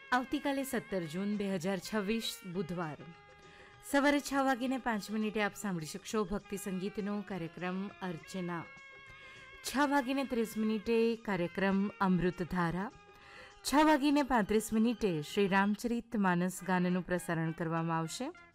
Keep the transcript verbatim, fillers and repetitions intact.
આવતીકાલે સત્તર જૂન બે હજાર છવ્વીસ બુધવાર સવારે છ વાગીને પાંચ મિનિટે આપ સાંભળી શકશો ભક્તિ સંગીતનો કાર્યક્રમ અર્ચના. છ વાગીને ત્રીસ મિનિટે કાર્યક્રમ અમૃતધારા. છ વાગીને પાંત્રીસ મિનિટે શ્રી રામચરિત માનસ ગાનનું પ્રસારણ કરવામાં આવશે.